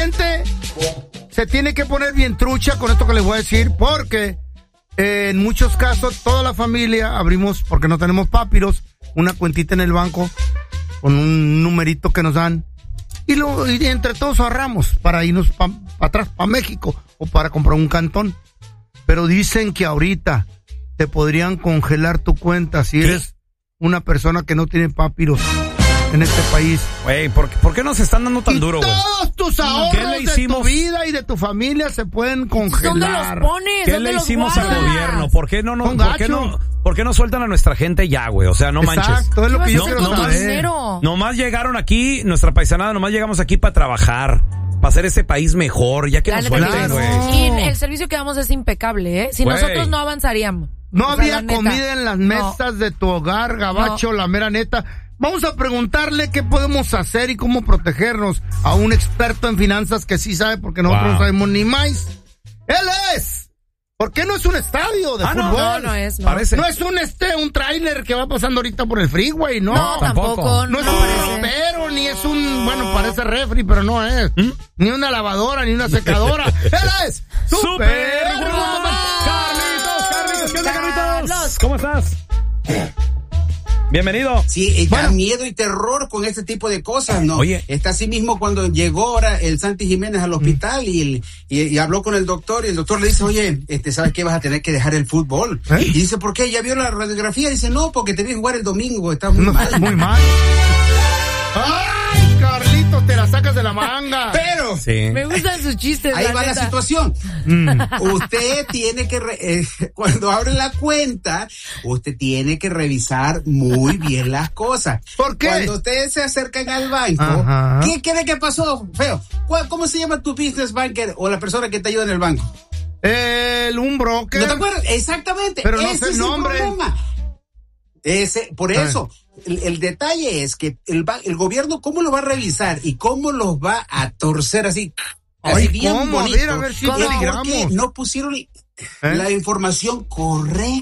gente se tiene que poner bien trucha con esto que les voy a decir, porque en muchos casos toda la familia abrimos, porque no tenemos papiros, una cuentita en el banco con un numerito que nos dan y entre todos ahorramos para irnos para atrás, para México o para comprar un cantón. Pero dicen que ahorita te podrían congelar tu cuenta si eres una persona que no tiene papiros en este país. Güey, ¿por qué nos están dando tan duro, güey? Todos tus ahorros de tu vida y de tu familia se pueden congelar. ¿Dónde los pones? ¿Qué le hicimos al gobierno? ¿Por qué no sueltan a nuestra gente ya, güey? O sea, no manches. Exacto, es lo que yo quiero saber. Nomás llegaron aquí, nuestra paisanada, nomás llegamos aquí para trabajar, para hacer ese país mejor, ya que nos suelten, güey. Y el servicio que damos es impecable, ¿eh? Si nosotros no avanzaríamos. No habría comida en las mesas de tu hogar, gabacho, la mera neta. Vamos a preguntarle qué podemos hacer y cómo protegernos a un experto en finanzas que sí sabe, porque nosotros no sabemos ni más. Él es. ¿Por qué no es un estadio de fútbol? No es. No. Parece. No es un tráiler que va pasando ahorita por el freeway, ¿no? No, tampoco. No es un ropero, ni es parece refri, pero no es. Ni una lavadora, ni una secadora. Él es Super Carlitos, ¿qué onda, Carlitos? ¿Cómo estás? Bienvenido. Sí, da miedo y terror con este tipo de cosas, ¿no? Oye. Está así mismo cuando llegó ahora el Santi Jiménez al hospital y habló con el doctor, y el doctor le dice, oye, ¿sabes qué? Vas a tener que dejar el fútbol. Y dice, ¿por qué? ¿Ya vio la radiografía? Dice, no, porque te vi jugar el domingo, estás muy mal. Muy mal. ¡Ay, Carlitos, te la sacas de la manga! Pero me gustan sus chistes. Ahí va la situación. Usted tiene que, cuando abre la cuenta, usted tiene que revisar muy bien las cosas. ¿Por qué? Cuando ustedes se acercan al banco, ¿qué cree que pasó, feo? ¿Cómo se llama tu business banker o la persona que te ayuda en el banco? Un broker. ¿No te acuerdas? Exactamente. Pero no sé el nombre. Por eso, el detalle es que el gobierno, ¿cómo lo va a revisar y cómo los va a torcer así? Ay, bien ¿cómo? bonito. A ver si porque no pusieron la información correcta.